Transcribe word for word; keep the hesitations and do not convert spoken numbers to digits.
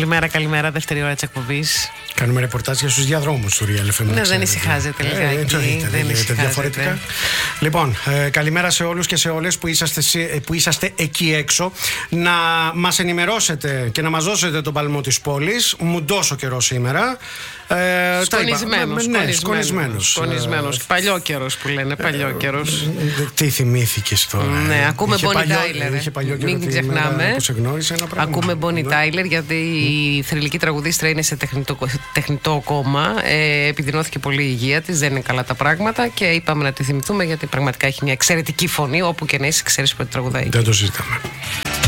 Καλημέρα, καλημέρα. Δεύτερη ώρα της εκπομπής. Κάνουμε ρεπορτάζ για στους διαδρόμους του Real εφ εμ. Ναι, δεν ησυχάζεται λιγάκι. Ε, εννοείται, δεν λέγεται διαφορετικά. Λοιπόν, ε, καλημέρα σε όλους και σε όλες που είσαστε, που είσαστε εκεί έξω. Να μας ενημερώσετε και να μας δώσετε τον παλμό της πόλης. Μουντός ο καιρός σήμερα. Ε, σκονισμένος, ναι, σκονισμένος, σκονισμένος. Παλιόκαιρος που λένε, παλιόκαιρος. Τι θυμήθηκες τώρα? Ναι, ακούμε Bonnie Tyler. Μην ξεχνάμε. Ακούμε Bonnie Tyler, γιατί η θρυλική τραγουδίστρια είναι σε τεχνητό, τεχνητό κόμμα. Ε, επιδεινώθηκε πολύ η υγεία της, δεν είναι καλά τα πράγματα και είπαμε να τη θυμηθούμε, γιατί πραγματικά έχει μια εξαιρετική φωνή. Όπου και να είσαι, ξέρεις πότε τραγουδάει. Δεν το συζητάμε.